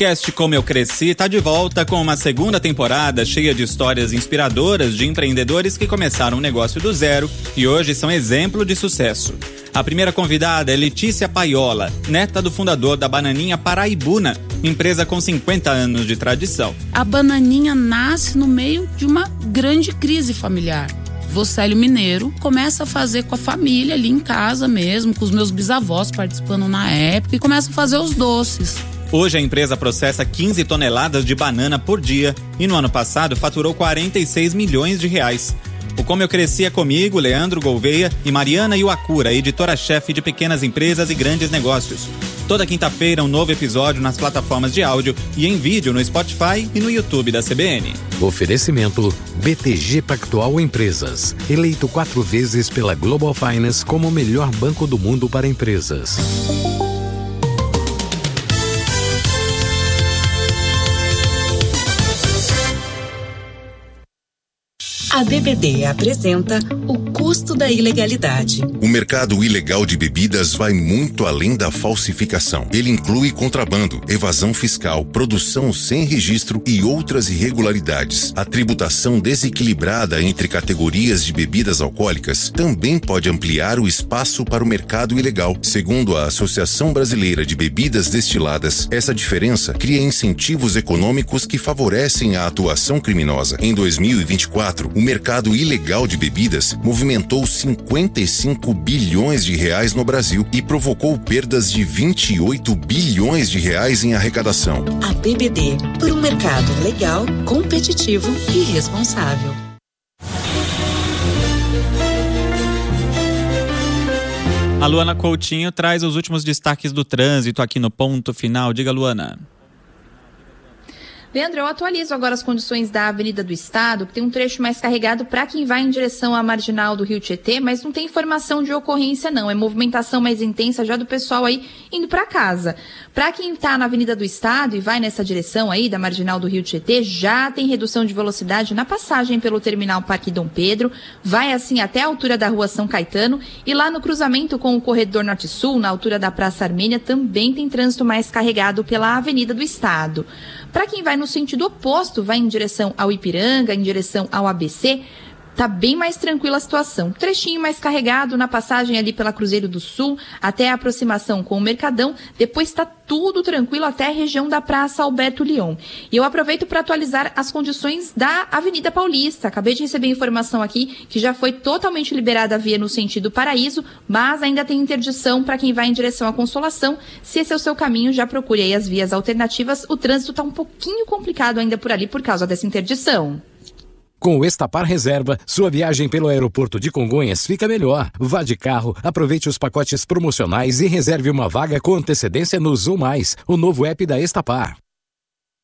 podcast Como Eu Cresci está de volta com uma segunda temporada cheia de histórias inspiradoras de empreendedores que começaram um negócio do zero e hoje são exemplo de sucesso. A primeira convidada é Letícia Paiola, neta do fundador da Bananinha Paraibuna, empresa com 50 anos de tradição. A Bananinha nasce no meio de uma grande crise familiar. Vocélio Mineiro começa a fazer com a família ali em casa mesmo, com os meus bisavós participando na época, e começa a fazer os doces. Hoje a empresa processa 15 toneladas de banana por dia e no ano passado faturou 46 milhões de reais. O Como Eu Cresci é comigo, Leandro Gouveia e Mariana Iwakura, editora-chefe de pequenas empresas e grandes negócios. Toda quinta-feira um novo episódio nas plataformas de áudio e em vídeo no Spotify e no YouTube da CBN. Oferecimento BTG Pactual Empresas, eleito 4 vezes pela Global Finance como o melhor banco do mundo para empresas. A BBD apresenta O Custo da Ilegalidade. O mercado ilegal de bebidas vai muito além da falsificação. Ele inclui contrabando, evasão fiscal, produção sem registro e outras irregularidades. A tributação desequilibrada entre categorias de bebidas alcoólicas também pode ampliar o espaço para o mercado ilegal. Segundo a Associação Brasileira de Bebidas Destiladas, essa diferença cria incentivos econômicos que favorecem a atuação criminosa. Em 2024, o mercado ilegal de bebidas movimentou 55 bilhões de reais no Brasil e provocou perdas de 28 bilhões de reais em arrecadação. A BBD, por um mercado legal, competitivo e responsável. A Luana Coutinho traz os últimos destaques do trânsito aqui no Ponto Final. Diga, Luana. Leandro, eu atualizo agora as condições da Avenida do Estado, que tem um trecho mais carregado para quem vai em direção à marginal do Rio Tietê, mas não tem informação de ocorrência não, é movimentação mais intensa já do pessoal aí indo para casa. Para quem está na Avenida do Estado e vai nessa direção aí da marginal do Rio Tietê, já tem redução de velocidade na passagem pelo terminal Parque Dom Pedro, vai assim até a altura da Rua São Caetano e lá no cruzamento com o Corredor Norte-Sul, na altura da Praça Armênia, também tem trânsito mais carregado pela Avenida do Estado. Para quem vai no sentido oposto, vai em direção ao Ipiranga, em direção ao ABC, tá bem mais tranquila a situação. Trechinho mais carregado na passagem ali pela Cruzeiro do Sul, até a aproximação com o Mercadão, depois está tudo tranquilo até a região da Praça Alberto Lyon. E eu aproveito para atualizar as condições da Avenida Paulista. Acabei de receber informação aqui que já foi totalmente liberada a via no sentido Paraíso, mas ainda tem interdição para quem vai em direção à Consolação. Se esse é o seu caminho, já procure aí as vias alternativas. O trânsito está um pouquinho complicado ainda por ali por causa dessa interdição. Com o Estapar Reserva, sua viagem pelo aeroporto de Congonhas fica melhor. Vá de carro, aproveite os pacotes promocionais e reserve uma vaga com antecedência no Zoom+, o novo app da Estapar.